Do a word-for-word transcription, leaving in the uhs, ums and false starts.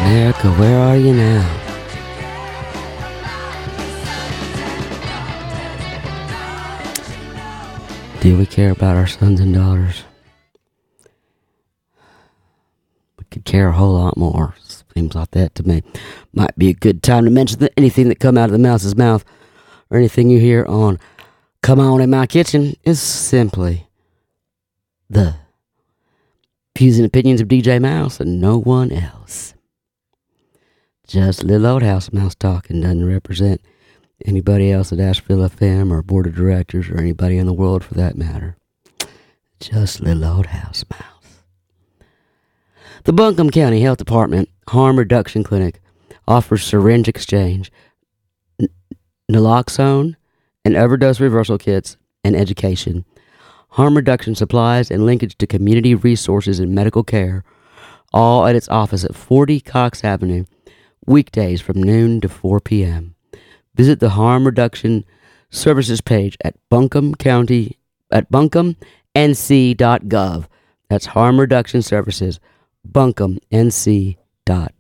America, where are you now? Do we care about our sons and daughters? We could care a whole lot more. Seems like that to me. Might be a good time to mention that anything that come out of the mouse's mouth or anything you hear on Come On In My Kitchen is simply the views and opinions of D J Mouse and no one else. Just little old house mouse talking, doesn't represent anybody else at Asheville F M or board of directors or anybody in the world for that matter. Just little old house mouse. The Buncombe County Health Department Harm Reduction Clinic offers syringe exchange, n- naloxone, and overdose reversal kits and education. Harm reduction supplies and linkage to community resources and medical care, all at its office at forty Cox Avenue, weekdays from noon to four p.m. Visit the Harm Reduction Services page at Buncombe County at buncombe n c dot gov. That's Harm Reduction Services, buncombe n c dot